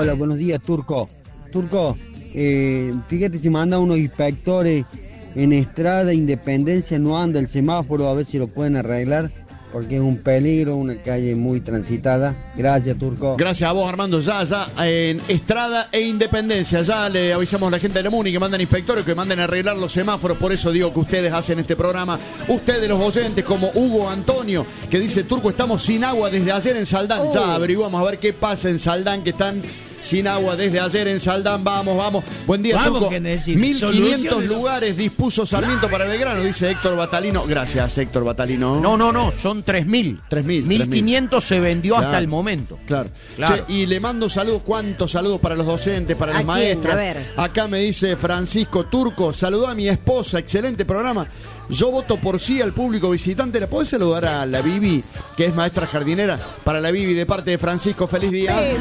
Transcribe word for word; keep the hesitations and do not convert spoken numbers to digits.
Hola, buenos días, Turco. Turco, eh, fíjate si manda unos inspectores en Estrada, Independencia, no anda el semáforo, a ver si lo pueden arreglar, porque es un peligro, una calle muy transitada. Gracias, Turco. Gracias a vos, Armando. Ya, ya, en Estrada e Independencia, ya le avisamos a la gente de la MUNI que mandan inspectores, que manden a arreglar los semáforos. Por eso digo que ustedes hacen este programa. Ustedes, los oyentes, como Hugo Antonio, que dice: Turco, estamos sin agua desde ayer en Saldán. Oh. Ya averiguamos a ver qué pasa en Saldán, que están sin agua desde ayer en Saldán. Vamos, vamos. Buen día, vamos, Turco. mil quinientos lugares dispuso Sarmiento para Belgrano, dice Héctor Batalino. Gracias, Héctor Batalino. No, no, no, son tres mil. tres mil. mil quinientos se vendió claro, hasta el momento. Claro. claro. Che, y le mando saludos, cuántos saludos para los docentes, para las maestras. A ver. Acá me dice Francisco: Turco, saludó a mi esposa, excelente programa. Yo voto por sí al público visitante. ¿La podés saludar a la Bibi, que es maestra jardinera? Para la Bibi, de parte de Francisco, feliz día.